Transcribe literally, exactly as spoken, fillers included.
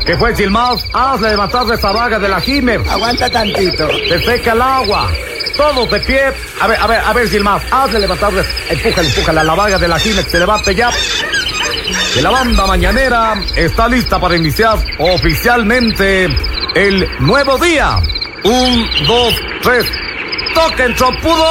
¿Qué fue, Gilmás? Hazle levantar de esa vaga de la Jimer. Aguanta tantito. Se seca el agua. Todos de pie. A ver, a ver, a ver, Gilmás. Hazle levantar. Empújale, empújale a la vaga de la Jimer. Se levante ya. Que la banda mañanera está lista para iniciar oficialmente el nuevo día. Un, dos, tres. ¡Toquen, trompudo!